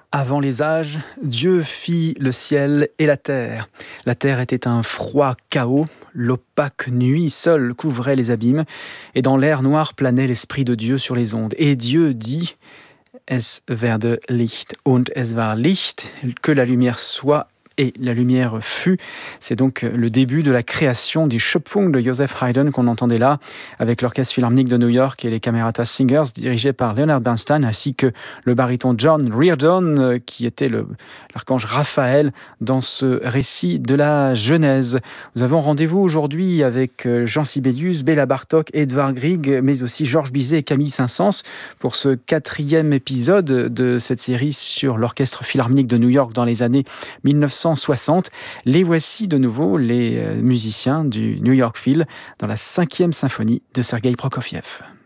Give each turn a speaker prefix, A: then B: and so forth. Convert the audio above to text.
A: Avant les âges, Dieu fit le ciel et la terre. La terre était un froid chaos, l'opaque nuit seule couvrait les abîmes, et dans l'air noir planait l'Esprit de Dieu sur les ondes. Et Dieu dit, es werde Licht, und es war Licht, que la lumière soit, et la lumière fut. C'est donc le début de la création des Schöpfung de Joseph Haydn qu'on entendait là, avec l'Orchestre Philharmonique de New York et les Camerata Singers dirigés par Leonard Bernstein, ainsi que le baryton John Reardon, qui était l'archange Raphaël dans ce récit de la Genèse. Nous avons rendez-vous aujourd'hui avec Jean Sibelius, Béla Bartók, Edvard Grieg, mais aussi Georges Bizet et Camille Saint-Saëns pour ce 4e épisode de cette série sur l'Orchestre Philharmonique de New York dans les années 1960. Les voici de nouveau, les musiciens du New York Phil, dans la 5e symphonie de Sergueï Prokofiev.